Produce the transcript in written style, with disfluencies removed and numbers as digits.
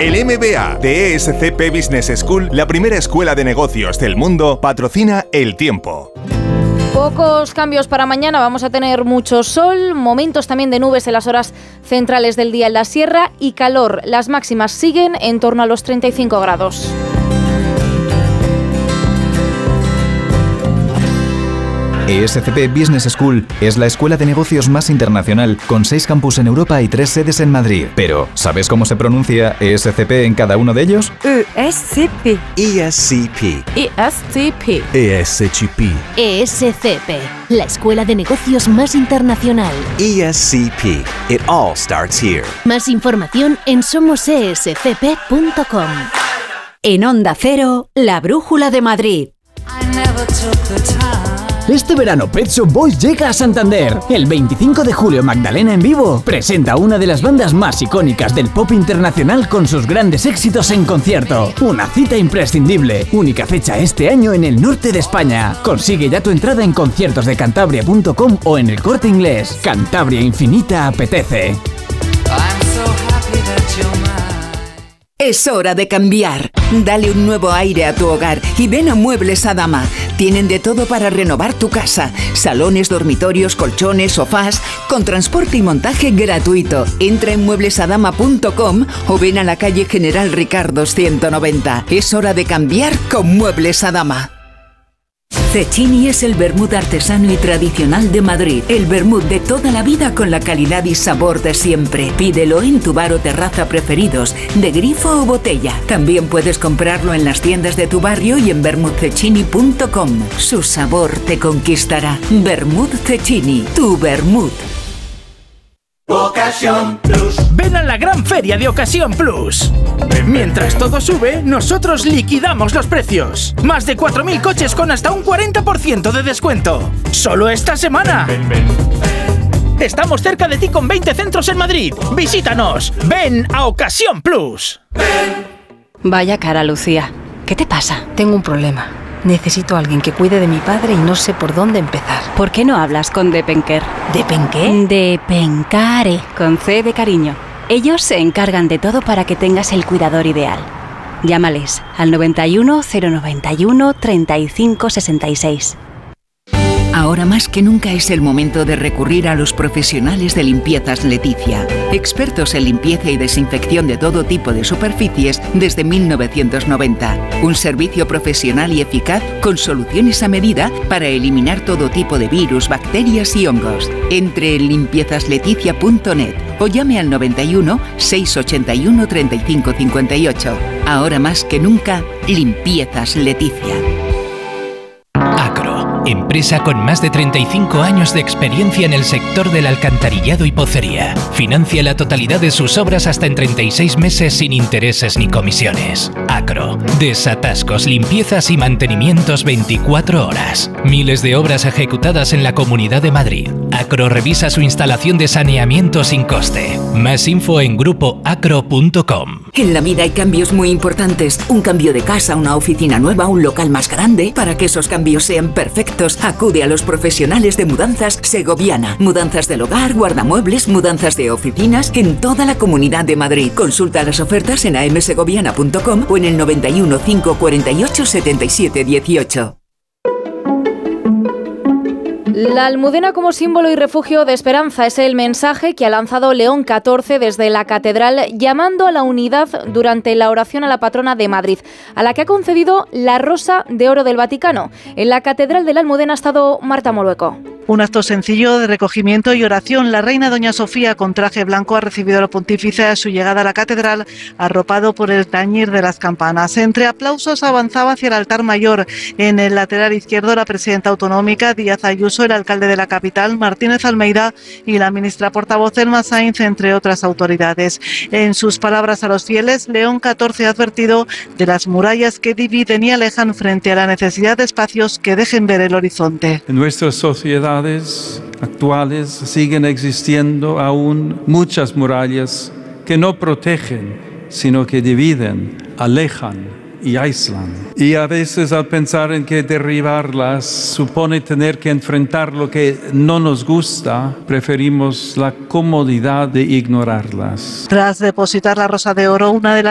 El MBA de ESCP Business School, la primera escuela de negocios del mundo, patrocina El Tiempo. Pocos cambios para mañana, vamos a tener mucho sol, momentos también de nubes en las horas centrales del día en la sierra y calor. Las máximas siguen en torno a los 35 grados. ESCP Business School es la escuela de negocios más internacional, con 6 campus en Europa y 3 sedes en Madrid. Pero, ¿sabes cómo se pronuncia ESCP en cada uno de ellos? ESCP. ESCP. ESCP. ESCP. ESCP, la escuela de negocios más internacional. ESCP. It all starts here. Más información en somosescp.com. En Onda Cero, la Brújula de Madrid. Este verano Pet Shop Boys llega a Santander. El 25 de julio Magdalena en vivo presenta una de las bandas más icónicas del pop internacional con sus grandes éxitos en concierto. Una cita imprescindible. Única fecha este año en el norte de España. Consigue ya tu entrada en conciertosdecantabria.com o en el Corte Inglés. Cantabria Infinita apetece. Es hora de cambiar. Dale un nuevo aire a tu hogar y ven a Muebles Adama. Tienen de todo para renovar tu casa. Salones, dormitorios, colchones, sofás, con transporte y montaje gratuito. Entra en mueblesadama.com o ven a la calle General Ricardo 190. Es hora de cambiar con Muebles Adama. Cecchini es el vermut artesano y tradicional de Madrid. El vermut de toda la vida con la calidad y sabor de siempre. Pídelo en tu bar o terraza preferidos, de grifo o botella. También puedes comprarlo en las tiendas de tu barrio y en vermutcecchini.com. Su sabor te conquistará. Vermut Cecchini, tu vermut. Ocasión Plus. Ven a la gran feria de Ocasión Plus. Mientras todo sube, nosotros liquidamos los precios. Más de 4.000 coches con hasta un 40% de descuento. Solo esta semana. Estamos cerca de ti con 20 centros en Madrid. Visítanos. Ven a Ocasión Plus. Vaya cara, Lucía. ¿Qué te pasa? Tengo un problema. Necesito a alguien que cuide de mi padre y no sé por dónde empezar. ¿Por qué no hablas con Depenker? ¿Depenqué? Depencare, con C de cariño. Ellos se encargan de todo para que tengas el cuidador ideal. Llámales al 91 091 35 66. Ahora más que nunca es el momento de recurrir a los profesionales de Limpiezas Leticia. Expertos en limpieza y desinfección de todo tipo de superficies desde 1990. Un servicio profesional y eficaz con soluciones a medida para eliminar todo tipo de virus, bacterias y hongos. Entre en limpiezasLeticia.net o llame al 91 681 35 58. Ahora más que nunca, Limpiezas Leticia. Empresa con más de 35 años de experiencia en el sector del alcantarillado y pocería. Financia la totalidad de sus obras hasta en 36 meses sin intereses ni comisiones. Acro. Desatascos, limpiezas y mantenimientos 24 horas. Miles de obras ejecutadas en la Comunidad de Madrid. Acro revisa su instalación de saneamiento sin coste. Más info en grupoacro.com. En la vida hay cambios muy importantes. Un cambio de casa, una oficina nueva, un local más grande. Para que esos cambios sean perfectos, acude a los profesionales de Mudanzas Segoviana. Mudanzas del hogar, guardamuebles, mudanzas de oficinas en toda la Comunidad de Madrid. Consulta las ofertas en amsegoviana.com o en el 91 548 77 18. La almudena como símbolo y refugio de esperanza es el mensaje que ha lanzado León XIV desde la catedral, llamando a la unidad durante la oración a la patrona de Madrid, a la que ha concedido la Rosa de Oro del Vaticano. En la catedral de la Almudena ha estado Marta Morueco. Un acto sencillo de recogimiento y oración. La reina doña Sofía, con traje blanco, ha recibido a los pontífices a su llegada a la catedral, arropado por el tañir de las campanas. Entre aplausos avanzaba hacia el altar mayor. En el lateral izquierdo, la presidenta autonómica Díaz Ayuso, el alcalde de la capital Martínez Almeida y la ministra portavoz Elma Sainz, entre otras autoridades. En sus palabras a los fieles, León XIV ha advertido de las murallas que dividen y alejan frente a la necesidad de espacios que dejen ver el horizonte. En nuestras sociedades actuales siguen existiendo aún muchas murallas que no protegen, sino que dividen, alejan y aíslan. Y a veces al pensar en que derribarlas supone tener que enfrentar lo que no nos gusta, preferimos la comodidad de ignorarlas. Tras depositar la Rosa de Oro, una de las